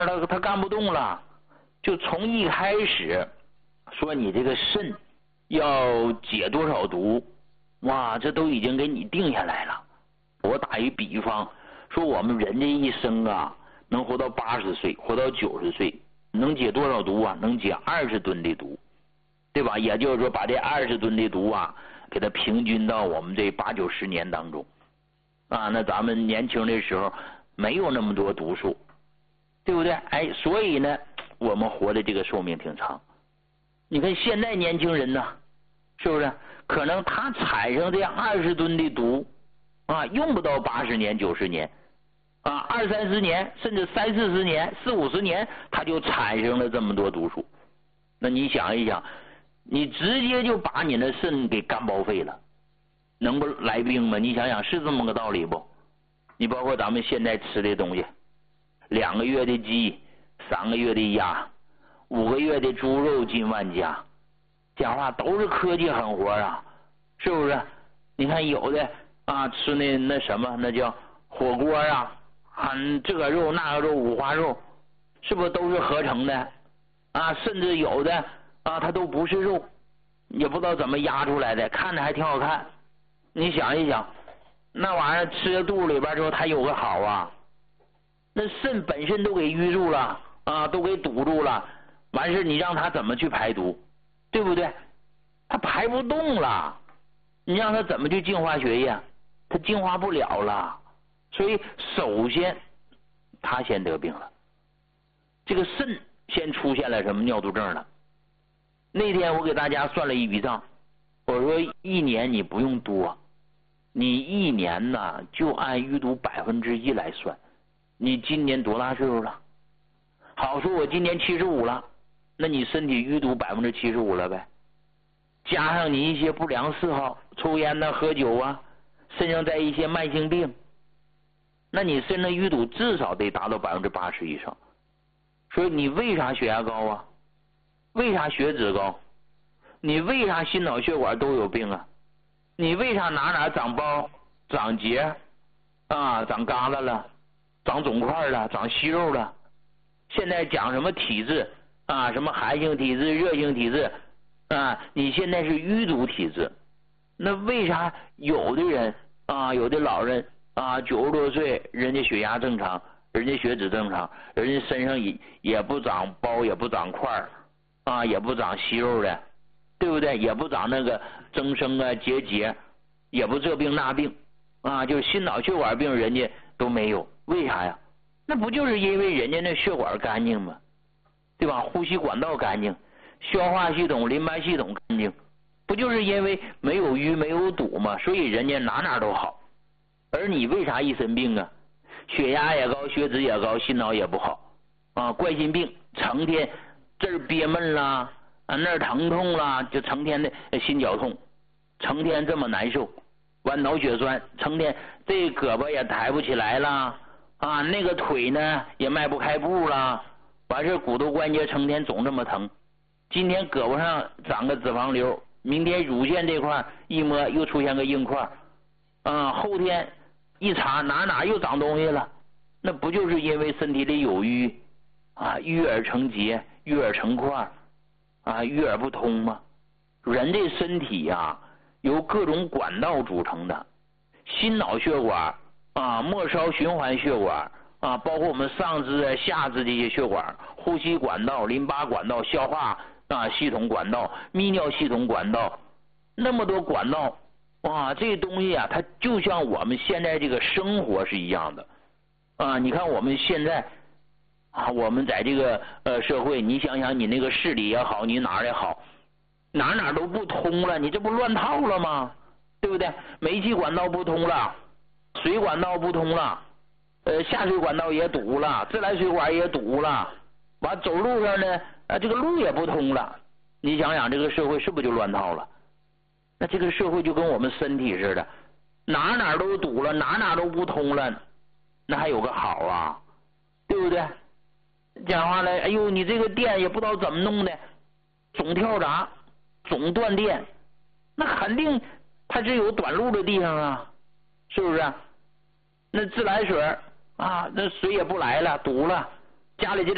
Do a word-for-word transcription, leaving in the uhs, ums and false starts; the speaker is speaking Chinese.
他他干不动了，就从一开始说你这个肾要解多少毒，哇，这都已经给你定下来了。我打一比方，说我们人这一生啊，能活到八十岁，活到九十岁，能解多少毒啊？能解二十吨的毒，对吧？也就是说，把这二十吨的毒啊，给它平均到我们这八九十年当中，啊，那咱们年轻的时候没有那么多毒素，对不对？哎，所以呢，我们活的这个寿命挺长。你看现在年轻人呢，是不是？可能他产生这二十吨的毒啊，用不到八十年、九十年。啊，二三十年，甚至三四十年、四五十年，它就产生了这么多毒素。那你想一想，你直接就把你的肾给干报废了，能不来病吗？你想想，是这么个道理不？你包括咱们现在吃的东西，两个月的鸡，三个月的鸭，五个月的猪肉进万家，讲话都是科技狠活啊，是不是？你看有的啊，吃那那什么，那叫火锅啊。啊，这个肉那个肉五花肉，是不是都是合成的啊？甚至有的啊，它都不是肉，也不知道怎么压出来的，看着还挺好看。你想一想，那玩意儿吃到肚里边之后，它有个好啊，那肾本身都给淤住了啊，都给堵住了，完事你让它怎么去排毒，对不对？它排不动了，你让它怎么去净化血液？它净化不了了。所以首先他先得病了，这个肾先出现了什么尿毒症了。那天我给大家算了一笔账，我说一年你不用多，你一年呢就按淤毒百分之一来算。你今年多大岁数了？好，说我今年七十五了，那你身体淤毒百分之七十五了呗，加上你一些不良嗜好，抽烟呐、喝酒啊，身上再一些慢性病，那你身上淤堵至少得达到百分之八十以上。所以你为啥血压高啊？为啥血脂高？你为啥心脑血管都有病啊？你为啥哪哪长包、长结啊、长疙瘩了、长肿块了、长息肉了？现在讲什么体质啊？什么寒性体质、热性体质啊？你现在是淤堵体质，那为啥有的人啊，有的老人啊，九十多岁，人家血压正常，人家血脂正常，人家身上也也不长包，也不长块儿，啊，也不长息肉的，对不对？也不长那个增生啊、结节，也不这病那病，啊，就是心脑血管病，人家都没有，为啥呀？那不就是因为人家那血管干净吗？对吧？呼吸管道干净，消化系统、淋巴系统干净，不就是因为没有淤、没有堵吗？所以人家哪哪都好。而你为啥一身病啊？血压也高，血脂也高，心脑也不好啊，冠心病，成天这儿憋闷啦，啊那儿疼痛啦，就成天的心绞痛，成天这么难受，完脑血栓，成天这胳膊也抬不起来啦，啊那个腿呢也迈不开步啦，完事骨头关节成天总这么疼，今天胳膊上长个脂肪瘤，明天乳腺这块一摸又出现个硬块，啊后天一查哪哪又长东西了，那不就是因为身体里有淤啊，淤而成结，淤而成块啊，淤而不通吗？人的身体呀、啊，由各种管道组成的，心脑血管啊，末梢循环血管啊，包括我们上肢、下肢这些血管，呼吸管道、淋巴管道、消化啊系统管道、泌尿系统管道，那么多管道。哇，这东西啊，它就像我们现在这个生活是一样的啊！你看我们现在啊，我们在这个呃社会，你想想，你那个市里也好，你哪儿也好，哪哪都不通了，你这不乱套了吗？对不对？煤气管道不通了，水管道不通了，呃，下水管道也堵了，自来水管也堵了，完走路上呢，啊，这个路也不通了。你想想，这个社会是不是就乱套了？那这个社会就跟我们身体似的，哪哪都堵了，哪哪都不通了，那还有个好啊，对不对？讲话了，哎呦，你这个电也不知道怎么弄的，总跳闸，总断电，那肯定它是有短路的地方啊，是不是？那自来水啊，那水也不来了，堵了，家里这